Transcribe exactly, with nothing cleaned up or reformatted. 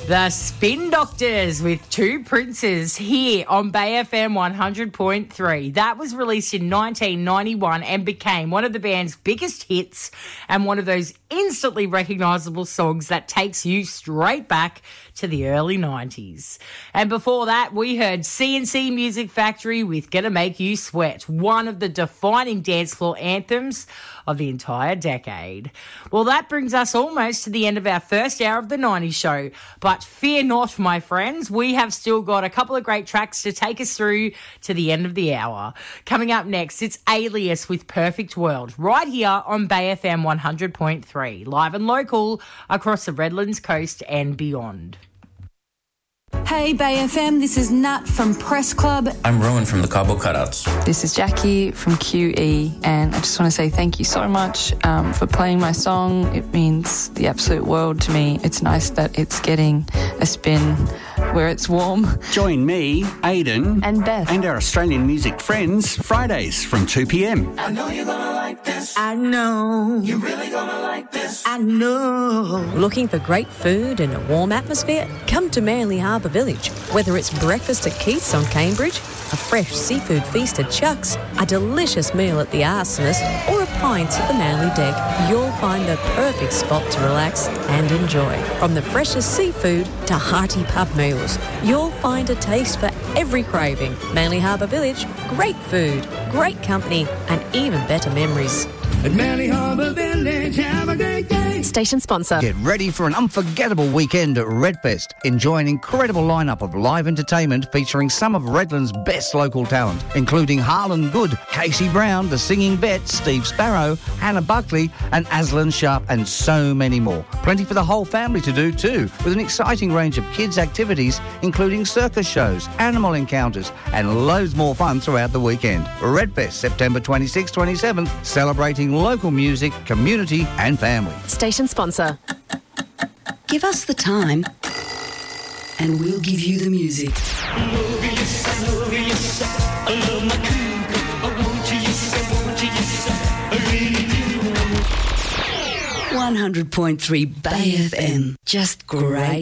The Spin Doctors with Two Princes here on Bay F M one hundred point three. That was released in nineteen ninety-one and became one of the band's biggest hits and one of those instantly recognisable songs that takes you straight back to the early nineties. And before that, we heard C and C Music Factory with Gonna Make You Sweat, one of the defining dance floor anthems of the entire decade. Well, that brings us almost to the end of our first hour of the nineties show. But fear not, my friends, we have still got a couple of great tracks to take us through to the end of the hour. Coming up next, it's Alias with Perfect World, right here on Bay F M one hundred point three, live and local across the Redlands coast and beyond. Hey Bay F M, this is Nat from Press Club. I'm Rowan from the Cardboard Cutouts. This is Jackie from Q E, and I just want to say thank you so much um, for playing my song. It means the absolute world to me. It's nice that it's getting a spin where it's warm. Join me, Aidan, and Beth, and our Australian music friends, Fridays from two p.m. I know you're gonna like this. I know. You're really gonna like this. I know. Looking for great food and a warm atmosphere? Come to Manly Harbour Village. Whether it's breakfast at Keith's on Cambridge, a fresh seafood feast at Chuck's, a delicious meal at the Arsonist, or a pint at the Manly Deck, you'll find the perfect spot to relax and enjoy. From the freshest seafood to hearty pub meals, you'll find a taste for every craving. Manly Harbour Village, great food, great company, and even better memories. At Manly Harbour Village, have a great day. Station sponsor. Get ready for an unforgettable weekend at Redfest. Enjoy an incredible lineup of live entertainment featuring some of Redland's best local talent, including Harlan Good, Casey Brown, The Singing Vet, Steve Sparrow, Hannah Buckley, and Aslan Sharp, and so many more. Plenty for the whole family to do too, with an exciting range of kids' activities, including circus shows, animal encounters, and loads more fun throughout the weekend. Redfest, September twenty-sixth, twenty-seventh, celebrating local music, community, and family. Station sponsor. Give us the time and we'll give you the music. one hundred point three Bay F M. Just great.